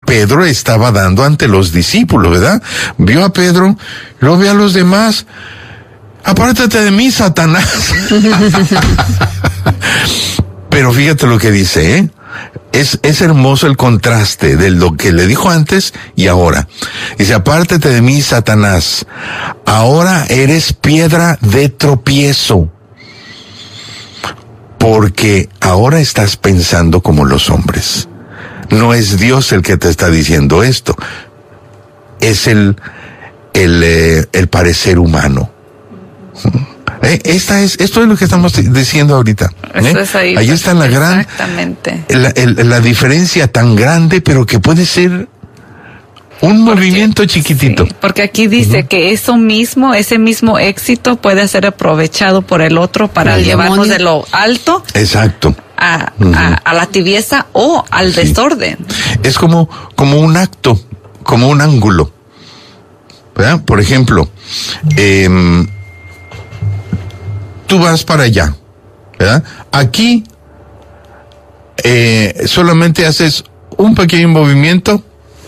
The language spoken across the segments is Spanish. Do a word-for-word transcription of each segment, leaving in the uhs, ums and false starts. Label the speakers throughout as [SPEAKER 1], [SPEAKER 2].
[SPEAKER 1] Pedro estaba dando ante los discípulos, ¿verdad? Vio a Pedro, luego ve a los demás. Apártate de mí, Satanás. Pero fíjate lo que dice, ¿eh? Es, es hermoso el contraste de lo que le dijo antes y ahora. Dice, apártate de mí, Satanás. Ahora eres piedra de tropiezo. Porque ahora estás pensando como los hombres. No es Dios el que te está diciendo esto. Es el, el, eh, el parecer humano. Eh, esta es, esto es lo que estamos diciendo ahorita. ¿eh?
[SPEAKER 2] Eso es ahí,
[SPEAKER 1] ahí está la gran,
[SPEAKER 2] exactamente.
[SPEAKER 1] La, el, la diferencia tan grande, pero que puede ser un porque, movimiento chiquitito.
[SPEAKER 2] Sí, porque aquí dice uh-huh. que eso mismo, ese mismo éxito puede ser aprovechado por el otro para el llevarnos demonio. De lo alto.
[SPEAKER 1] Exacto.
[SPEAKER 2] A, uh-huh. a, a la tibieza o al sí. desorden.
[SPEAKER 1] Es como, como un acto, como un ángulo. ¿Verdad? Por ejemplo, eh, tú vas para allá, ¿verdad? Aquí eh, solamente haces un pequeño movimiento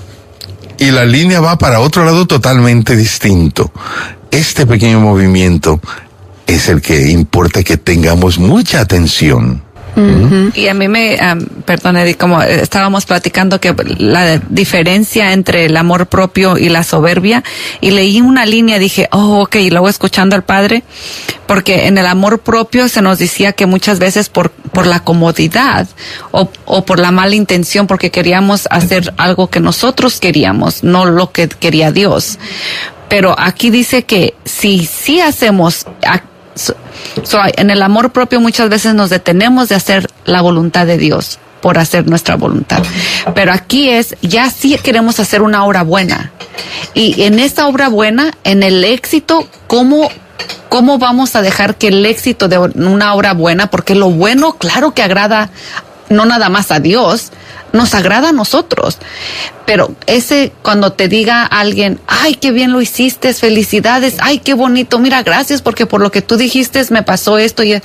[SPEAKER 1] y la línea va para otro lado totalmente distinto. Este pequeño movimiento es el que importa que tengamos mucha atención.
[SPEAKER 2] Uh-huh. Y a mí me, um, perdón Eddie, como estábamos platicando que la diferencia entre el amor propio y la soberbia, y leí una línea, dije, oh, ok, y luego escuchando al Padre, porque en el amor propio se nos decía que muchas veces por, por la comodidad o, o por la mala intención, porque queríamos hacer algo que nosotros queríamos, no lo que quería Dios. Pero aquí dice que si sí hacemos So, so, en el amor propio muchas veces nos detenemos de hacer la voluntad de Dios por hacer nuestra voluntad, pero aquí es, ya sí queremos hacer una obra buena, y en esta obra buena, en el éxito, ¿cómo, cómo vamos a dejar que el éxito de una obra buena, porque lo bueno, claro que agrada no nada más a Dios, nos agrada a nosotros, pero ese, cuando te diga alguien, ay, qué bien lo hiciste, felicidades, ay, qué bonito, mira, gracias, porque por lo que tú dijiste me pasó esto, y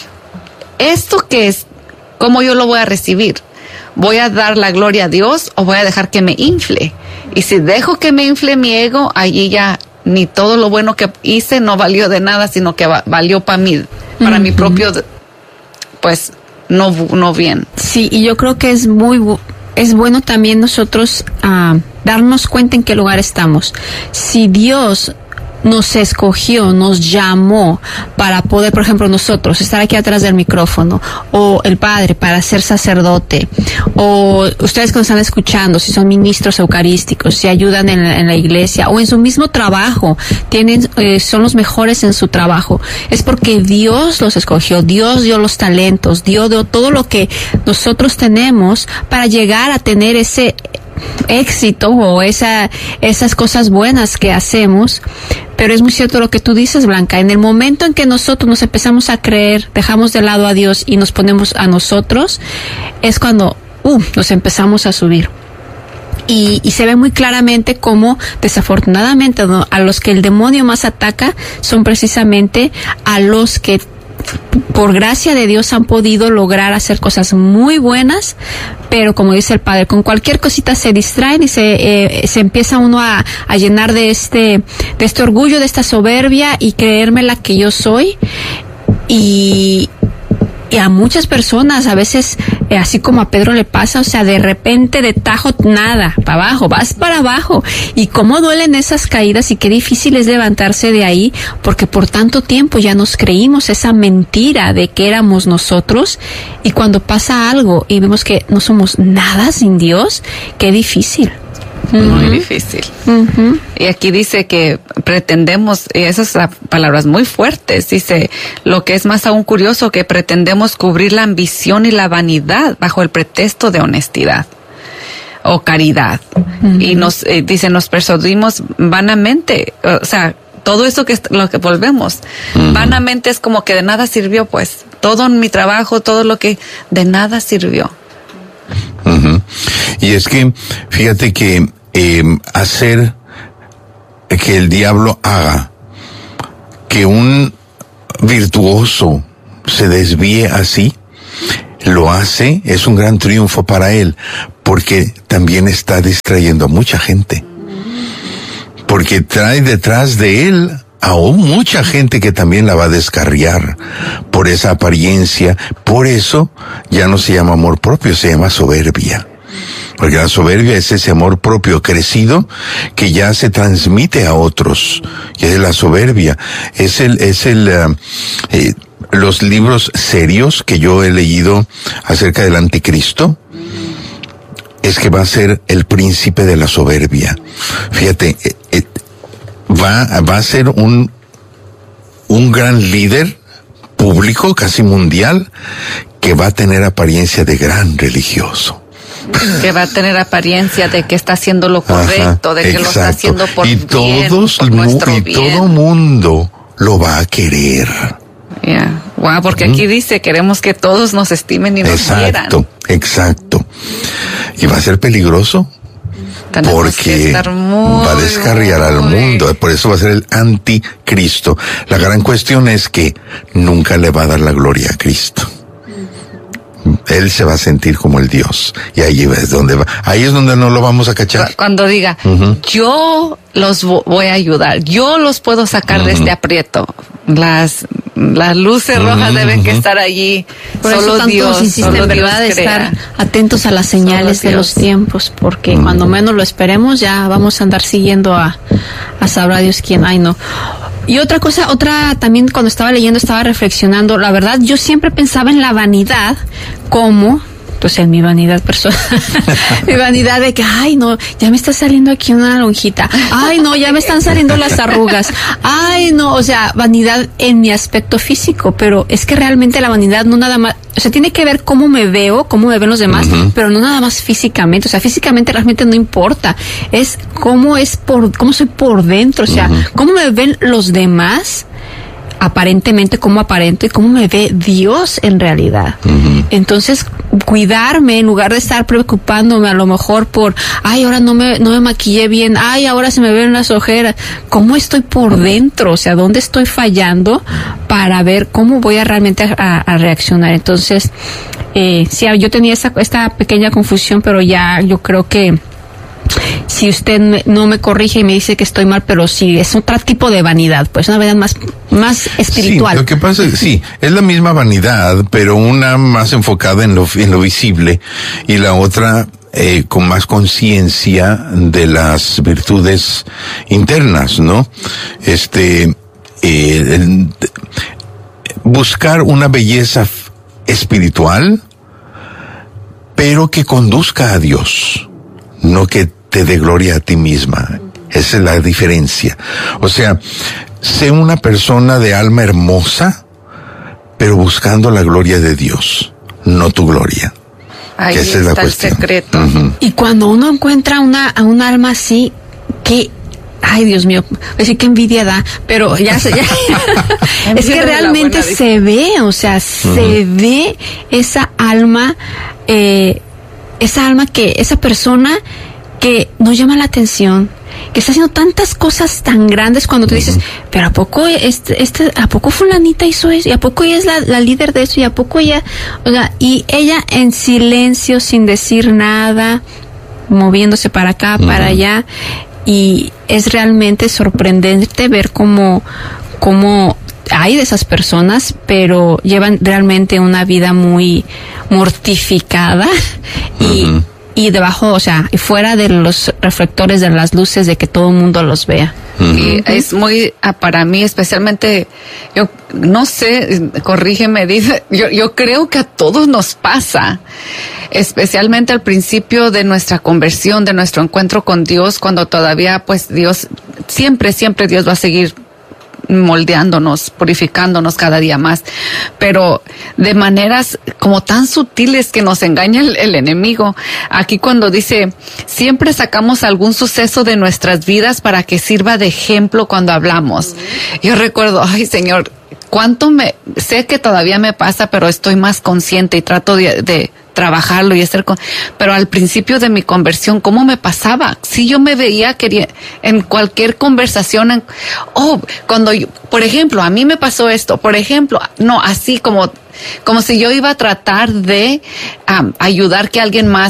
[SPEAKER 2] esto que es, ¿cómo yo lo voy a recibir? ¿Voy a dar la gloria a Dios o voy a dejar que me infle? Y si dejo que me infle mi ego, allí ya ni todo lo bueno que hice no valió de nada, sino que valió para mí, para uh-huh. mi propio, pues, no no bien.
[SPEAKER 3] Sí, y yo creo que es muy es bueno también nosotros uh, darnos cuenta en qué lugar estamos. Si Dios nos escogió, nos llamó para poder, por ejemplo, nosotros estar aquí atrás del micrófono, o el Padre para ser sacerdote, o ustedes que nos están escuchando, si son ministros eucarísticos, si ayudan en la, en la iglesia, o en su mismo trabajo, tienen, eh, son los mejores en su trabajo, es porque Dios los escogió, Dios dio los talentos, Dios dio todo lo que nosotros tenemos para llegar a tener ese éxito o esa esas cosas buenas que hacemos. Pero es muy cierto lo que tú dices, Blanca, en el momento en que nosotros nos empezamos a creer, dejamos de lado a Dios y nos ponemos a nosotros, es cuando uh, nos empezamos a subir. Y, y se ve muy claramente cómo, desafortunadamente, a los que el demonio más ataca son precisamente a los que por gracia de Dios han podido lograr hacer cosas muy buenas, pero como dice el Padre, con cualquier cosita se distraen y se eh, se empieza uno a, a llenar de este de este orgullo, de esta soberbia y creerme la que yo soy. Y Y a muchas personas, a veces, eh, así como a Pedro le pasa, o sea, de repente, de tajo, nada, para abajo, vas para abajo. Y cómo duelen esas caídas y qué difícil es levantarse de ahí, porque por tanto tiempo ya nos creímos esa mentira de que éramos nosotros, y cuando pasa algo y vemos que no somos nada sin Dios, qué difícil.
[SPEAKER 2] Muy uh-huh. difícil. Uh-huh. Y aquí dice que pretendemos, y esas son palabras muy fuertes, dice, lo que es más aún curioso, que pretendemos cubrir la ambición y la vanidad bajo el pretexto de honestidad o caridad. Uh-huh. Y nos, eh, dice, nos persuadimos vanamente, o sea, todo eso que lo que volvemos, uh-huh. vanamente es como que de nada sirvió, pues, todo en mi trabajo, todo lo que de nada sirvió.
[SPEAKER 1] Uh-huh. Y es que, fíjate que eh, hacer que el diablo haga que un virtuoso se desvíe así, lo hace, es un gran triunfo para él, porque también está distrayendo a mucha gente. Porque trae detrás de él aún mucha gente que también la va a descarriar por esa apariencia. Por eso ya no se llama amor propio, se llama soberbia. Porque la soberbia es ese amor propio crecido que ya se transmite a otros. Y es la soberbia. Es el, es el, uh, eh, los libros serios que yo he leído acerca del anticristo, es que va a ser el príncipe de la soberbia. Fíjate, eh, eh, va, va a ser un, un gran líder público, casi mundial, que va a tener apariencia de gran religioso.
[SPEAKER 2] Que va a tener apariencia de que está haciendo lo correcto, Ajá, de que exacto. lo está haciendo por
[SPEAKER 1] y
[SPEAKER 2] bien,
[SPEAKER 1] todos,
[SPEAKER 2] por nuestro
[SPEAKER 1] y
[SPEAKER 2] bien.
[SPEAKER 1] todo mundo lo va a querer.
[SPEAKER 2] Yeah. Wow, porque aquí dice, queremos que todos nos estimen y nos quieran.
[SPEAKER 1] Exacto, exacto. Y va a ser peligroso.
[SPEAKER 2] Tenemos
[SPEAKER 1] porque muy, va a descarriar al mundo. Por eso va a ser el anticristo. La gran cuestión es que nunca le va a dar la gloria a Cristo. Él se va a sentir como el Dios. Y ahí es donde va. Ahí es donde no lo vamos a cachar.
[SPEAKER 2] Cuando diga, uh-huh. yo los voy a ayudar, yo los puedo sacar uh-huh. de este aprieto. Las las luces uh-huh. rojas deben uh-huh. que estar allí.
[SPEAKER 3] Por
[SPEAKER 2] solo
[SPEAKER 3] eso
[SPEAKER 2] Dios,
[SPEAKER 3] insisten,
[SPEAKER 2] solo
[SPEAKER 3] ¿verdad? De estar atentos a las señales de los tiempos, porque uh-huh. cuando menos lo esperemos ya vamos a andar siguiendo a, a sabrá Dios quién. Ay, no. Y otra cosa, otra también cuando estaba leyendo, estaba reflexionando, la verdad yo siempre pensaba en la vanidad como, pues en mi vanidad personal, mi vanidad de que, ay no, ya me está saliendo aquí una lonjita, ay no, ya me están saliendo las arrugas, ay no, o sea, vanidad en mi aspecto físico, pero es que realmente la vanidad no nada más, o sea, tiene que ver cómo me veo, cómo me ven los demás, uh-huh. pero no nada más físicamente, o sea, físicamente realmente no importa, es cómo es por, cómo soy por dentro, o sea, uh-huh. cómo me ven los demás, aparentemente cómo aparento y cómo me ve Dios en realidad. Uh-huh. Entonces, cuidarme en lugar de estar preocupándome a lo mejor por, ay, ahora no me, no me maquillé bien, ay, ahora se me ven las ojeras. ¿Cómo estoy por dentro? O sea, ¿dónde estoy fallando para ver cómo voy a realmente a, a reaccionar? Entonces, eh, sí, yo tenía esta, esta pequeña confusión, pero ya yo creo que si usted me, no me corrige y me dice que estoy mal, pero sí, es otro tipo de vanidad, pues una vanidad más, más espiritual.
[SPEAKER 1] Sí, lo que pasa es, sí, es la misma vanidad, pero una más enfocada en lo, en lo visible y la otra eh, con más conciencia de las virtudes internas, ¿no? Este, eh, el, buscar una belleza espiritual, pero que conduzca a Dios, no que te dé gloria a ti misma. Esa es la diferencia. O sea, sé una persona de alma hermosa, pero buscando la gloria de Dios, no tu gloria.
[SPEAKER 2] Ahí
[SPEAKER 1] esa
[SPEAKER 2] está
[SPEAKER 1] es la
[SPEAKER 2] el
[SPEAKER 1] cuestión.
[SPEAKER 2] secreto.
[SPEAKER 1] Uh-huh.
[SPEAKER 3] Y cuando uno encuentra una, a un alma así, que, ay Dios mío, voy a decir que envidia da, pero ya se, ya, es que realmente buena, se ve, o sea, uh-huh. se ve esa alma, eh, esa alma que, esa persona que nos llama la atención, que está haciendo tantas cosas tan grandes cuando tú dices, uh-huh. pero ¿a poco este, este, a poco fulanita hizo eso? ¿Y a poco ella es la, la líder de eso? ¿Y a poco ella, o sea, y ella en silencio, sin decir nada, moviéndose para acá, uh-huh. para allá, y es realmente sorprendente ver cómo, cómo hay de esas personas, pero llevan realmente una vida muy mortificada y uh-huh. y debajo, o sea, y fuera de los reflectores de las luces de que todo el mundo los vea.
[SPEAKER 2] Uh-huh. Y es muy, para mí especialmente, yo no sé, corrígeme, dice, yo, yo creo que a todos nos pasa, especialmente al principio de nuestra conversión, de nuestro encuentro con Dios, cuando todavía, pues Dios, siempre, siempre Dios va a seguir moldeándonos, purificándonos cada día más, pero de maneras como tan sutiles que nos engaña el, el enemigo. Aquí cuando dice, siempre sacamos algún suceso de nuestras vidas para que sirva de ejemplo cuando hablamos. Yo recuerdo, ay Señor, cuánto me, sé que todavía me pasa, pero estoy más consciente y trato de, de trabajarlo y hacer con, pero al principio de mi conversión, ¿cómo me pasaba? Si yo me veía quería, en cualquier conversación, en, oh, cuando yo, por ejemplo, a mí me pasó esto, por ejemplo, no, así como, como si yo iba a tratar de um, ayudar que alguien más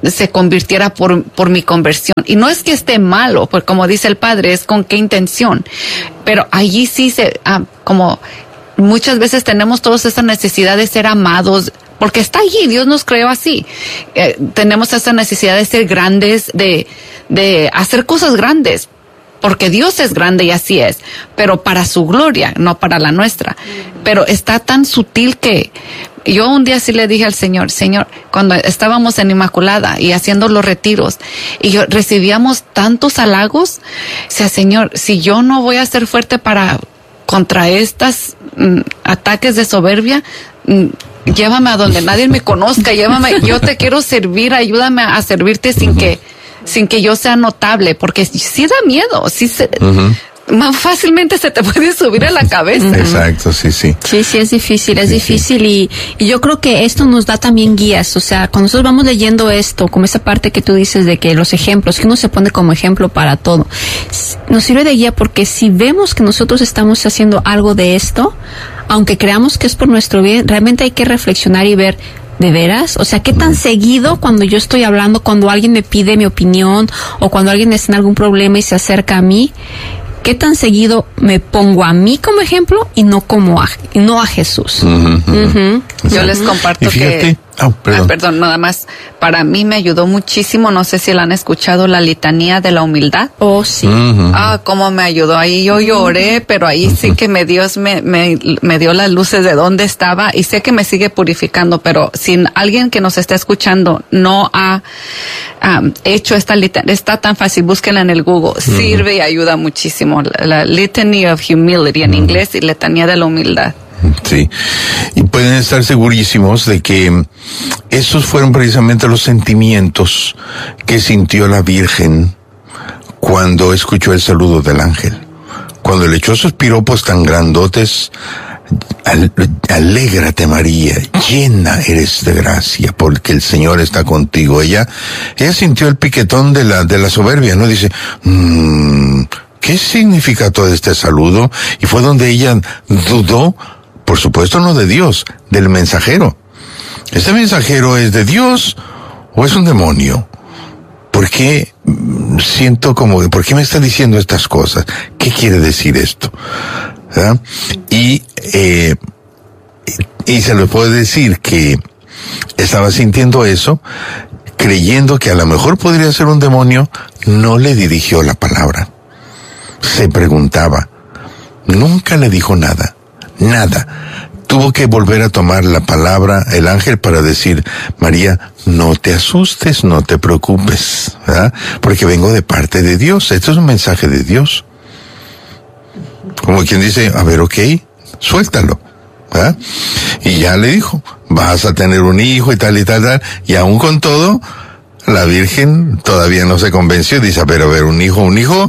[SPEAKER 2] se convirtiera por, por mi conversión. Y no es que esté malo, porque como dice el Padre, es con qué intención. Pero allí sí se, ah, como muchas veces tenemos todas esa necesidad de ser amados, porque está allí, Dios nos creó así. Eh, tenemos esa necesidad de ser grandes, de, de hacer cosas grandes, porque Dios es grande y así es, pero para su gloria, no para la nuestra. Pero está tan sutil que yo un día sí le dije al Señor, Señor, cuando estábamos en Inmaculada y haciendo los retiros, y yo recibíamos tantos halagos, o sea, Señor, si yo no voy a ser fuerte para contra estos mm, ataques de soberbia, mm, llévame a donde nadie me conozca, llévame, yo te quiero servir, ayúdame a servirte sin que sin que yo sea notable, porque sí da miedo, sí se, uh-huh. más fácilmente se te puede subir a la cabeza.
[SPEAKER 1] Exacto, sí, sí.
[SPEAKER 3] Sí, sí, es difícil, es
[SPEAKER 1] sí,
[SPEAKER 3] difícil
[SPEAKER 1] sí.
[SPEAKER 3] Y, y yo creo que esto nos da también guías, o sea, cuando nosotros vamos leyendo esto, como esa parte que tú dices de que los ejemplos, que uno se pone como ejemplo para todo, nos sirve de guía porque si vemos que nosotros estamos haciendo algo de esto, aunque creamos que es por nuestro bien, realmente hay que reflexionar y ver, ¿de veras? O sea, ¿qué tan seguido cuando yo estoy hablando, cuando alguien me pide mi opinión o cuando alguien está en algún problema y se acerca a mí, qué tan seguido me pongo a mí como ejemplo y no como a, y no a Jesús?
[SPEAKER 1] Uh-huh, uh-huh.
[SPEAKER 2] Uh-huh. Yo les comparto que...
[SPEAKER 1] Oh, perdón.
[SPEAKER 2] Ah, perdón, nada más. Para mí me ayudó muchísimo, no sé si la han escuchado, la litanía de la humildad.
[SPEAKER 3] Oh, sí.
[SPEAKER 1] Uh-huh.
[SPEAKER 2] Ah, cómo me ayudó. Ahí yo lloré, pero ahí uh-huh. sí que me Dios me, me, me dio las luces de dónde estaba y sé que me sigue purificando, pero si alguien que nos está escuchando no ha um, hecho esta litanía, está tan fácil, búsquenla en el Google. Uh-huh. Sirve y ayuda muchísimo. La, la Litany of Humility en uh-huh. inglés y litanía de la humildad.
[SPEAKER 1] Sí, y pueden estar segurísimos de que esos fueron precisamente los sentimientos que sintió la Virgen cuando escuchó el saludo del ángel. Cuando le echó esos piropos tan grandotes, al, alégrate María, llena eres de gracia, porque el Señor está contigo. Ella, ella sintió el piquetón de la, de la soberbia, ¿no? Dice, mmm, ¿qué significa todo este saludo? Y fue donde ella dudó. Por supuesto no de Dios, del mensajero. ¿Este mensajero es de Dios o es un demonio? ¿Por qué siento como, por qué me está diciendo estas cosas? ¿Qué quiere decir esto? ¿Verdad? Y, eh, y se le puede decir que estaba sintiendo eso, creyendo que a lo mejor podría ser un demonio, no le dirigió la palabra. Se preguntaba, nunca le dijo nada. Nada. Tuvo que volver a tomar la palabra el ángel para decir, María, no te asustes, no te preocupes, ¿verdad? Porque vengo de parte de Dios. Esto es un mensaje de Dios. Como quien dice, a ver, ok, suéltalo, ¿verdad? Y ya le dijo, vas a tener un hijo y tal y tal, tal. Y aún con todo, la Virgen todavía no se convenció. Dice, a ver, a ver, un hijo, un hijo.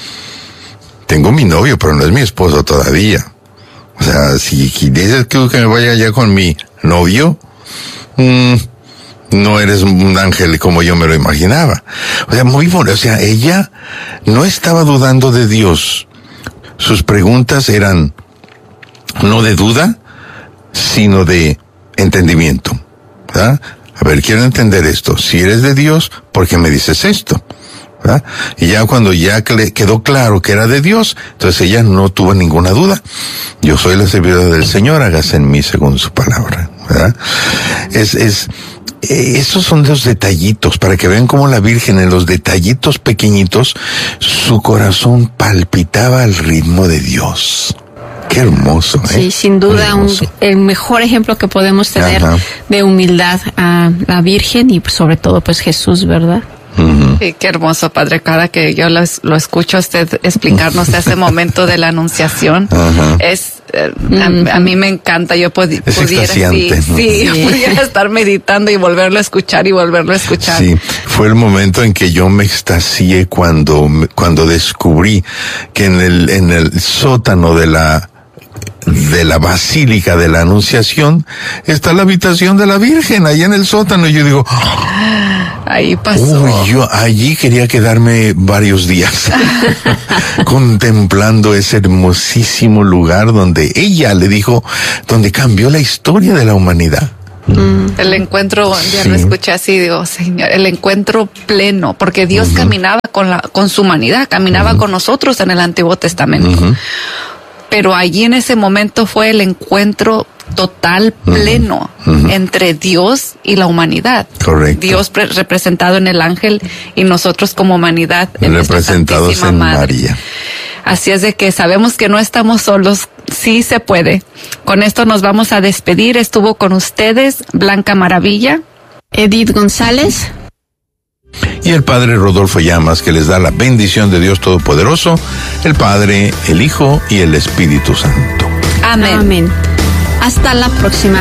[SPEAKER 1] Tengo mi novio, pero no es mi esposo todavía. O sea, si dices que me vaya ya con mi novio, mmm, no eres un ángel como yo me lo imaginaba. O sea, muy bueno. O sea, ella no estaba dudando de Dios. Sus preguntas eran no de duda, sino de entendimiento. ¿Verdad? A ver, quiero entender esto. Si eres de Dios, ¿por qué me dices esto? ¿verdad? Y ya cuando ya quedó claro que era de Dios, entonces ella no tuvo ninguna duda. Yo soy la servidora del Señor, hágase en mí según su palabra, ¿verdad? Es, es, esos son los detallitos, para que vean cómo la Virgen en los detallitos pequeñitos, su corazón palpitaba al ritmo de Dios. Qué hermoso, ¿eh?
[SPEAKER 3] Sí, sin duda, un, el mejor ejemplo que podemos tener Ajá. de humildad a la Virgen y sobre todo pues Jesús, ¿verdad?
[SPEAKER 2] Uh-huh. Sí, qué hermoso, Padre. Cada que yo lo, lo escucho a usted explicarnos ese momento de la anunciación, uh-huh. es eh, uh-huh. a, a mí me encanta. Yo pod-
[SPEAKER 1] es
[SPEAKER 2] pudiera, sí,
[SPEAKER 1] ¿no?
[SPEAKER 2] sí, sí. pudiera estar meditando y volverlo a escuchar y volverlo a escuchar.
[SPEAKER 1] Sí, fue el momento en que yo me extasié cuando cuando descubrí que en el en el sótano de la de la Basílica de la Anunciación está la habitación de la Virgen, allá en el sótano, y yo digo,
[SPEAKER 2] ahí pasó.
[SPEAKER 1] Uy, yo allí quería quedarme varios días contemplando ese hermosísimo lugar donde ella le dijo, donde cambió la historia de la humanidad.
[SPEAKER 2] El encuentro, ya
[SPEAKER 1] Sí.
[SPEAKER 2] lo escuché así, digo, Señor, el encuentro pleno, porque Dios uh-huh. caminaba con la, con su humanidad, caminaba uh-huh. con nosotros en el Antiguo Testamento. Uh-huh. Pero allí en ese momento fue el encuentro total, pleno, uh-huh. entre Dios y la humanidad.
[SPEAKER 1] Correcto.
[SPEAKER 2] Dios pre- representado en el ángel y nosotros como humanidad en
[SPEAKER 1] representados en
[SPEAKER 2] Madre.
[SPEAKER 1] María.
[SPEAKER 2] Así es de que sabemos que no estamos solos, sí se puede. Con esto nos vamos a despedir. Estuvo con ustedes Blanca Maravilla,
[SPEAKER 3] Edith González
[SPEAKER 1] y el Padre Rodolfo Llamas, que les da la bendición de Dios Todopoderoso, el Padre, el Hijo y el Espíritu Santo.
[SPEAKER 2] Amén.
[SPEAKER 3] Amén. Hasta la próxima.